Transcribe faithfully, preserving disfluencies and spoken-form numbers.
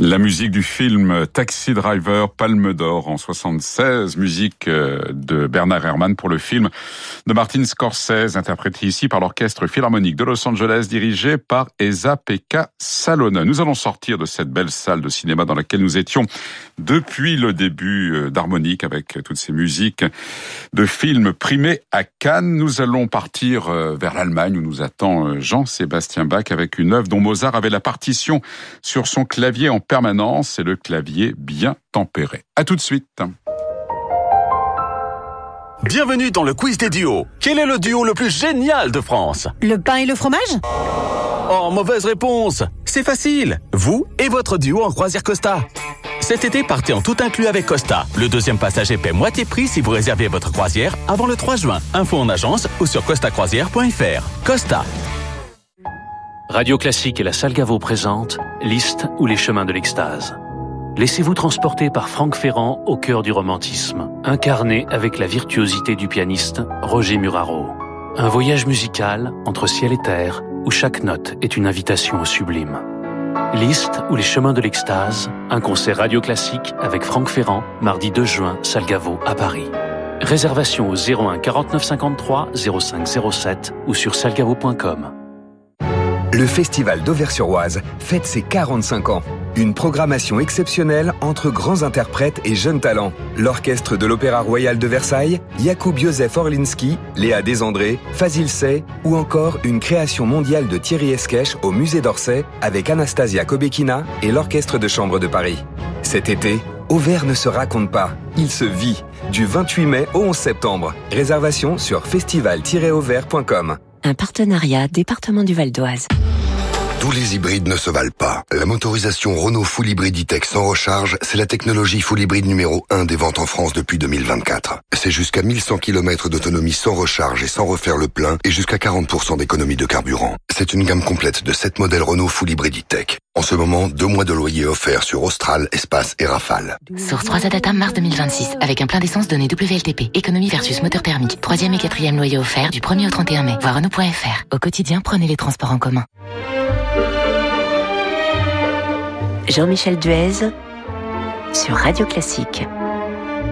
La musique du film Taxi Driver, Palme d'Or en soixante-seize, musique de Bernard Herrmann pour le film de Martin Scorsese, interprété ici par l'Orchestre Philharmonique de Los Angeles, dirigé par Esa-Pekka Salonen. Nous allons sortir de cette belle salle de cinéma dans laquelle nous étions depuis le début d'Harmonique, avec toutes ces musiques de films primés à Cannes. Nous allons partir vers l'Allemagne où nous attend Jean-Sébastien Bach avec une œuvre dont Mozart avait la partition sur son clavier en permanence et le clavier bien tempéré. À tout de suite. Bienvenue dans le quiz des duos. Quel est le duo le plus génial de France? Le pain et le fromage? Oh, mauvaise réponse. C'est facile. Vous et votre duo en croisière Costa. Cet été, partez en tout inclus avec Costa. Le deuxième passager paie moitié prix si vous réservez votre croisière avant le trois juin. Info en agence ou sur costa croisière point f r. Costa. Radio Classique et la Salle Gaveau présentent Liszt ou les chemins de l'extase. Laissez-vous transporter par Franck Ferrand au cœur du romantisme, incarné avec la virtuosité du pianiste Roger Muraro. Un voyage musical entre ciel et terre où chaque note est une invitation au sublime. Liszt ou les chemins de l'extase, un concert Radio Classique avec Franck Ferrand, mardi deux juin, Salle Gaveau à Paris. Réservation au zéro un quarante-neuf cinquante-trois zéro cinq zéro sept ou sur salgavo point com. Le Festival d'Auvers-sur-Oise fête ses quarante-cinq ans. Une programmation exceptionnelle entre grands interprètes et jeunes talents. L'orchestre de l'Opéra Royal de Versailles, Jakub Józef Orlinski, Léa Desandré, Fazil Say ou encore une création mondiale de Thierry Esquèche au Musée d'Orsay avec Anastasia Kobekina et l'Orchestre de Chambre de Paris. Cet été, Auvers ne se raconte pas, il se vit. Du vingt-huit mai au onze septembre. Réservation sur festival tiret auvers point com. Un partenariat département du Val d'Oise. Tous les hybrides ne se valent pas. La motorisation Renault Full Hybrid E-Tech sans recharge, c'est la technologie Full Hybrid numéro un des ventes en France depuis deux mille vingt-quatre. C'est jusqu'à mille cent kilomètres d'autonomie sans recharge et sans refaire le plein et jusqu'à quarante pour cent d'économie de carburant. C'est une gamme complète de sept modèles Renault Full Hybrid E-Tech. En ce moment, deux mois de loyer offerts sur Austral, Espace et Rafale. Source trois A Data mars deux mille vingt-six, avec un plein d'essence donné W L T P. Économie versus moteur thermique. Troisième et quatrième loyer offert du premier au trente et un mai. Voir Renault point f r. Au quotidien, prenez les transports en commun. Jean-Michel Duez sur Radio Classique.